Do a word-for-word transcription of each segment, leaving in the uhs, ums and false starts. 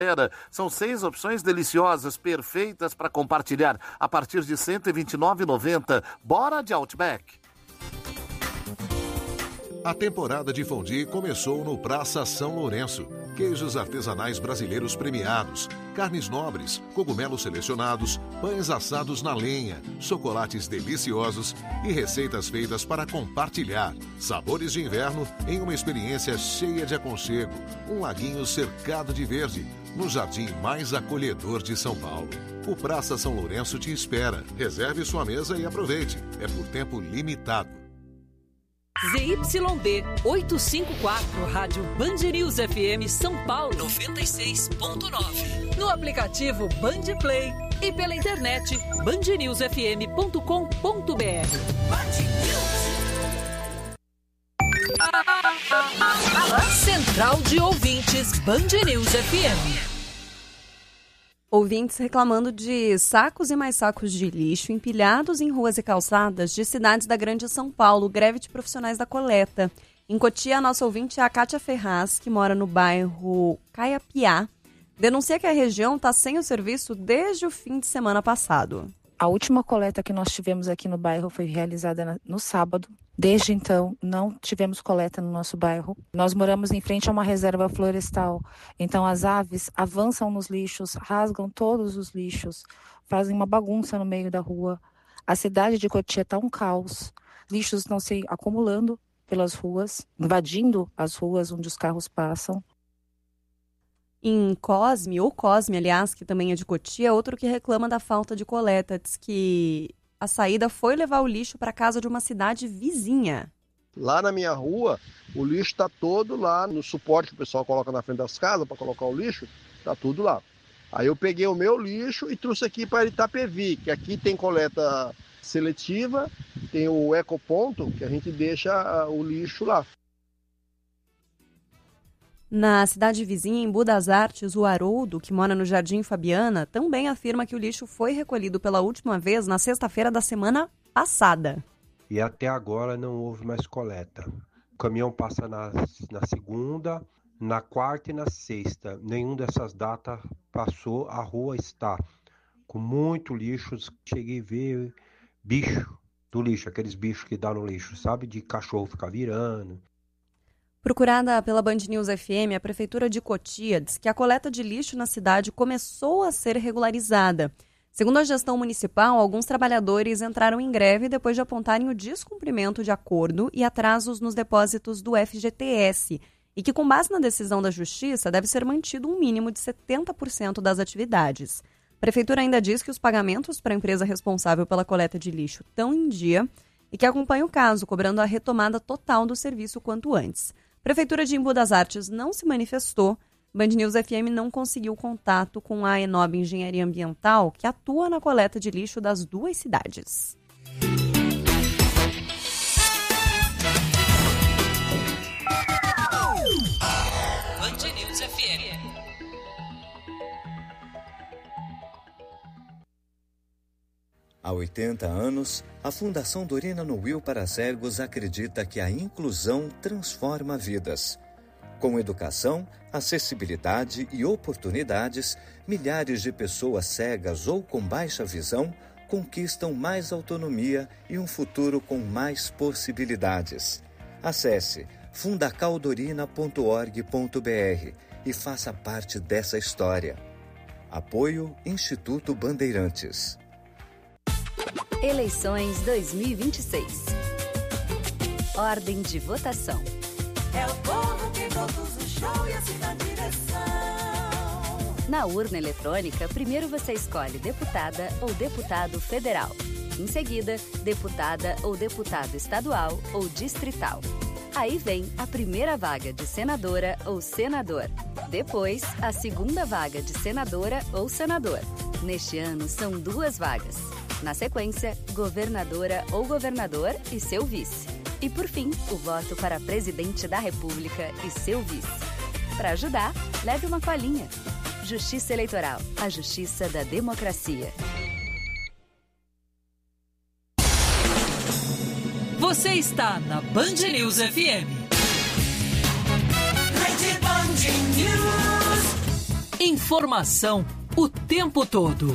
São seis opções deliciosas, perfeitas para compartilhar, a partir de cento e vinte e nove reais e noventa centavos. Bora de Outback! A temporada de fondue começou no Praça São Lourenço. Queijos artesanais brasileiros premiados, carnes nobres, cogumelos selecionados, pães assados na lenha, chocolates deliciosos e receitas feitas para compartilhar. Sabores de inverno em uma experiência cheia de aconchego. Um laguinho cercado de verde, no jardim mais acolhedor de São Paulo. O Praça São Lourenço te espera. Reserve sua mesa e aproveite. É por tempo limitado. Z Y D oitocentos e cinquenta e quatro, Rádio Band News F M São Paulo noventa e seis ponto nove. No aplicativo Band Play e pela internet band news f m ponto com ponto b r. Central de Ouvintes Band News F M. Ouvintes reclamando de sacos e mais sacos de lixo empilhados em ruas e calçadas de cidades da Grande São Paulo, greve de profissionais da coleta. Em Cotia, a nossa ouvinte é a Kátia Ferraz, que mora no bairro Caiapiá. Denuncia que a região está sem o serviço desde o fim de semana passado. A última coleta que nós tivemos aqui no bairro foi realizada no sábado. Desde então, não tivemos coleta no nosso bairro. Nós moramos em frente a uma reserva florestal. Então, as aves avançam nos lixos, rasgam todos os lixos, fazem uma bagunça no meio da rua. A cidade de Cotia está um caos. Lixos estão se acumulando pelas ruas, invadindo as ruas onde os carros passam. Em Cosme, ou Cosme, aliás, que também é de Cotia, outro que reclama da falta de coleta. Diz que a saída foi levar o lixo para casa de uma cidade vizinha. Lá na minha rua, o lixo está todo lá no suporte que o pessoal coloca na frente das casas para colocar o lixo, está tudo lá. Aí eu peguei o meu lixo e trouxe aqui para Itapevi, que aqui tem coleta seletiva, tem o ecoponto, que a gente deixa o lixo lá. Na cidade vizinha, em Budas Artes, o Haroldo, que mora no Jardim Fabiana, também afirma que o lixo foi recolhido pela última vez na sexta-feira da semana passada. E até agora não houve mais coleta. O caminhão passa na, na segunda, na quarta e na sexta. Nenhuma dessas datas passou, a rua está com muito lixo. Cheguei a ver bicho do lixo, aqueles bichos que dá no lixo, sabe? De cachorro ficar virando. Procurada pela Band News F M, a Prefeitura de Cotia diz que a coleta de lixo na cidade começou a ser regularizada. Segundo a gestão municipal, alguns trabalhadores entraram em greve depois de apontarem o descumprimento de acordo e atrasos nos depósitos do F G T S, e que, com base na decisão da Justiça, deve ser mantido um mínimo de setenta por cento das atividades. A Prefeitura ainda diz que os pagamentos para a empresa responsável pela coleta de lixo estão em dia e que acompanha o caso, cobrando a retomada total do serviço quanto antes. Prefeitura de Embu das Artes não se manifestou. Band News F M não conseguiu contato com a Enob Engenharia Ambiental, que atua na coleta de lixo das duas cidades. Band News F M. Há oitenta anos, a Fundação Dorina Nuil para Cegos acredita que a inclusão transforma vidas. Com educação, acessibilidade e oportunidades, milhares de pessoas cegas ou com baixa visão conquistam mais autonomia e um futuro com mais possibilidades. Acesse fundacaldorina ponto org ponto b r e faça parte dessa história. Apoio Instituto Bandeirantes. Eleições dois mil e vinte e seis. Ordem de votação. É o povo que conduz o show e assim na direção. Na urna eletrônica, primeiro você escolhe deputada ou deputado federal. Em seguida, deputada ou deputado estadual ou distrital. Aí vem a primeira vaga de senadora ou senador. Depois, a segunda vaga de senadora ou senador. Neste ano, são duas vagas. Na sequência, governadora ou governador e seu vice. E por fim, o voto para presidente da República e seu vice. Para ajudar, leve uma colinha. Justiça Eleitoral, a justiça da democracia. Você está na Band News F M. Rede Band News. Informação o tempo todo.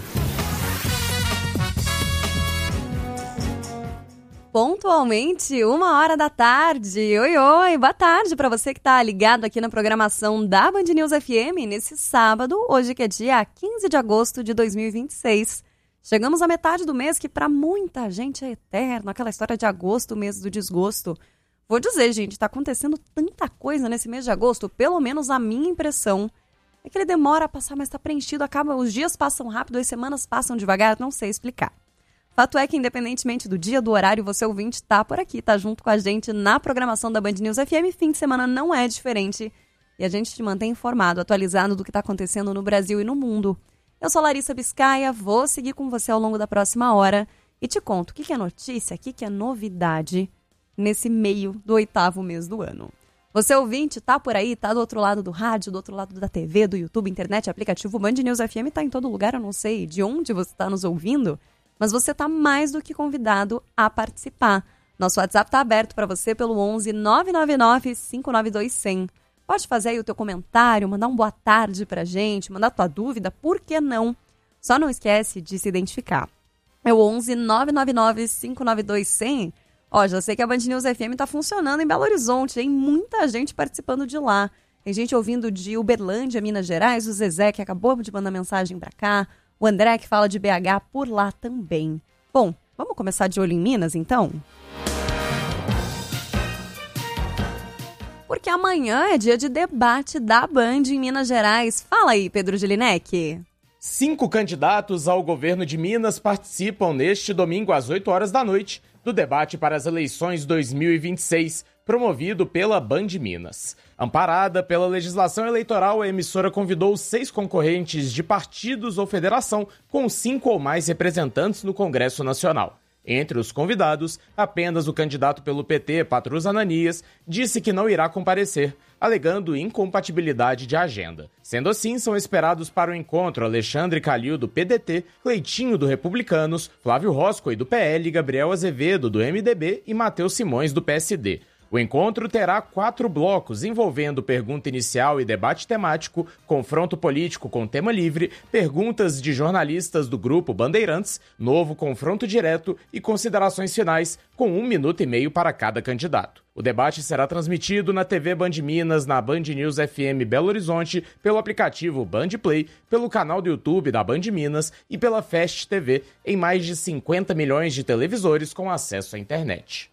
Pontualmente, uma hora da tarde. Oi, oi, boa tarde para você que está ligado aqui na programação da Band News F M nesse sábado, hoje que é dia quinze de agosto de dois mil e vinte e seis. Chegamos à metade do mês que para muita gente é eterno, aquela história de agosto, o mês do desgosto. Vou dizer, gente, está acontecendo tanta coisa nesse mês de agosto, pelo menos a minha impressão é que ele demora a passar, mas está preenchido, acaba, os dias passam rápido, as semanas passam devagar, não sei explicar. Fato é que, independentemente do dia, do horário, você ouvinte tá por aqui, tá junto com a gente na programação da Band News F M. Fim de semana não é diferente e a gente te mantém informado, atualizado do que está acontecendo no Brasil e no mundo. Eu sou Larissa Biscaia, vou seguir com você ao longo da próxima hora e te conto o que, que é notícia, o que, que é novidade nesse meio do oitavo mês do ano. Você ouvinte tá por aí, tá do outro lado do rádio, do outro lado da T V, do YouTube, internet, aplicativo Band News F M, tá em todo lugar, eu não sei de onde você está nos ouvindo, mas você está mais do que convidado a participar. Nosso WhatsApp está aberto para você pelo onze nove nove nove cinco nove dois zero zero. Pode fazer aí o teu comentário, mandar um boa tarde para a gente, mandar tua dúvida, por que não? Só não esquece de se identificar. É o onze nove nove nove cinco nove dois zero zero. Ó, já sei que a Band News F M está funcionando em Belo Horizonte, tem muita gente participando de lá. Tem gente ouvindo de Uberlândia, Minas Gerais, o Zezé que acabou de mandar mensagem para cá. O André que fala de B H por lá também. Bom, vamos começar de olho em Minas, então? Porque amanhã é dia de debate da Band em Minas Gerais. Fala aí, Pedro Jelinek. Cinco candidatos ao governo de Minas participam neste domingo às oito horas da noite do debate para as eleições dois mil e vinte e seis, promovido pela Band Minas. Amparada pela legislação eleitoral, a emissora convidou seis concorrentes de partidos ou federação com cinco ou mais representantes no Congresso Nacional. Entre os convidados, apenas o candidato pelo P T, Patrus Ananias, disse que não irá comparecer, alegando incompatibilidade de agenda. Sendo assim, são esperados para o encontro Alexandre Calil, do P D T, Cleitinho, do Republicanos, Flávio Roscoe, do P L, Gabriel Azevedo, do M D B e Matheus Simões, do P S D. O encontro terá quatro blocos, envolvendo pergunta inicial e debate temático, confronto político com tema livre, perguntas de jornalistas do grupo Bandeirantes, novo confronto direto e considerações finais, com um minuto e meio para cada candidato. O debate será transmitido na T V Band Minas, na Band News F M Belo Horizonte, pelo aplicativo Band Play, pelo canal do YouTube da Band Minas e pela Fast T V, em mais de cinquenta milhões de televisores com acesso à internet.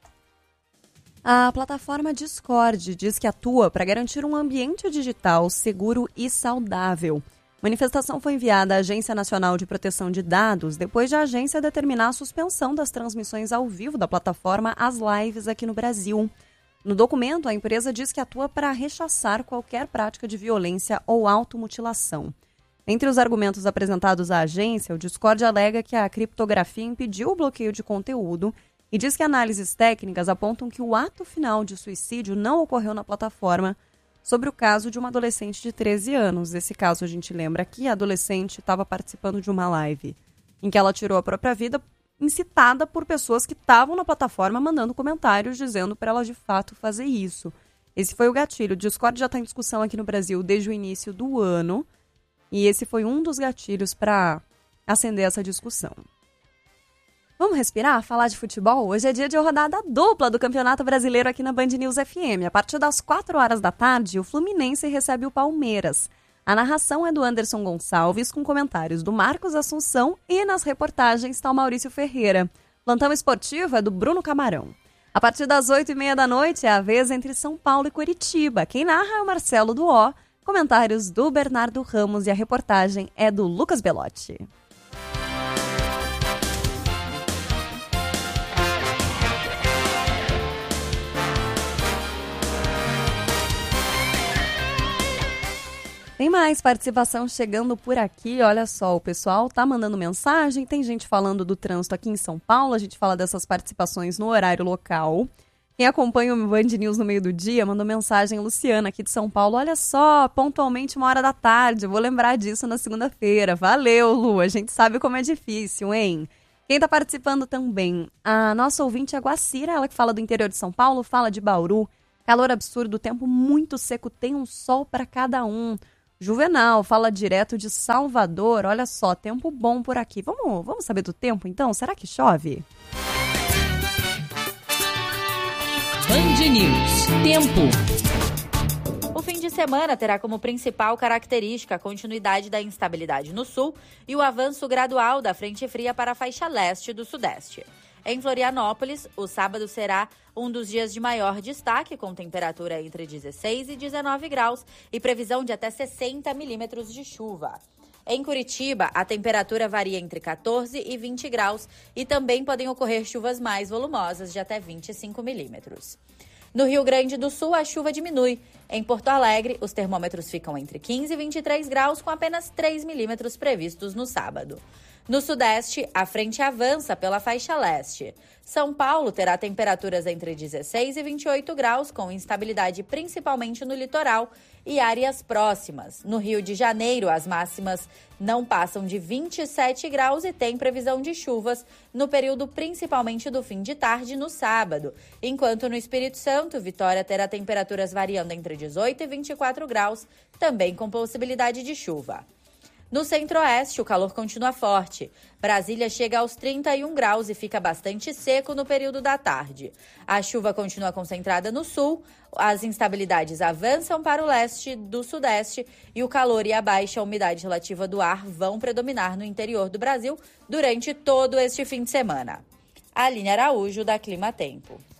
A plataforma Discord diz que atua para garantir um ambiente digital seguro e saudável. Manifestação foi enviada à Agência Nacional de Proteção de Dados depois de a agência determinar a suspensão das transmissões ao vivo da plataforma às lives aqui no Brasil. No documento, a empresa diz que atua para rechaçar qualquer prática de violência ou automutilação. Entre os argumentos apresentados à agência, o Discord alega que a criptografia impediu o bloqueio de conteúdo e diz que análises técnicas apontam que o ato final de suicídio não ocorreu na plataforma, sobre o caso de uma adolescente de treze anos. Esse caso a gente lembra que a adolescente estava participando de uma live em que ela tirou a própria vida, incitada por pessoas que estavam na plataforma mandando comentários dizendo para ela de fato fazer isso. Esse foi o gatilho. O Discord já está em discussão aqui no Brasil desde o início do ano e esse foi um dos gatilhos para acender essa discussão. Vamos respirar? Falar de futebol? Hoje é dia de rodada dupla do Campeonato Brasileiro aqui na Band News F M. A partir das quatro horas da tarde, o Fluminense recebe o Palmeiras. A narração é do Anderson Gonçalves, com comentários do Marcos Assunção e nas reportagens está o Maurício Ferreira. Plantão esportivo é do Bruno Camarão. A partir das oito e meia da noite é a vez entre São Paulo e Curitiba. Quem narra é o Marcelo Duó, comentários do Bernardo Ramos e a reportagem é do Lucas Belotti. Tem mais participação chegando por aqui, olha só, o pessoal tá mandando mensagem, tem gente falando do trânsito aqui em São Paulo, a gente fala dessas participações no horário local. Quem acompanha o Band News no meio do dia mandou mensagem, Luciana aqui de São Paulo, olha só, pontualmente uma hora da tarde, vou lembrar disso na segunda-feira. Valeu, Lu, a gente sabe como é difícil, hein? Quem tá participando também, a nossa ouvinte é a Guacira, ela que fala do interior de São Paulo, fala de Bauru, calor absurdo, tempo muito seco, tem um sol para cada um. Juvenal fala direto de Salvador. Olha só, tempo bom por aqui. Vamos, vamos saber do tempo então? Será que chove? Band News. Tempo. O fim de semana terá como principal característica a continuidade da instabilidade no sul e o avanço gradual da frente fria para a faixa leste do sudeste. Em Florianópolis, o sábado será um dos dias de maior destaque, com temperatura entre dezesseis e dezenove graus e previsão de até sessenta milímetros de chuva. Em Curitiba, a temperatura varia entre quatorze e vinte graus e também podem ocorrer chuvas mais volumosas de até vinte e cinco milímetros. No Rio Grande do Sul, a chuva diminui. Em Porto Alegre, os termômetros ficam entre quinze e vinte e três graus, com apenas três milímetros previstos no sábado. No Sudeste, a frente avança pela faixa leste. São Paulo terá temperaturas entre dezesseis e vinte e oito graus, com instabilidade principalmente no litoral e áreas próximas. No Rio de Janeiro, as máximas não passam de vinte e sete graus e tem previsão de chuvas no período principalmente do fim de tarde no sábado, enquanto no Espírito Santo, Vitória terá temperaturas variando entre dezoito e vinte e quatro graus, também com possibilidade de chuva. No Centro-Oeste, o calor continua forte. Brasília chega aos trinta e um graus e fica bastante seco no período da tarde. A chuva continua concentrada no sul, as instabilidades avançam para o leste do sudeste e o calor e a baixa umidade relativa do ar vão predominar no interior do Brasil durante todo este fim de semana. Aline Araújo, da Clima Tempo.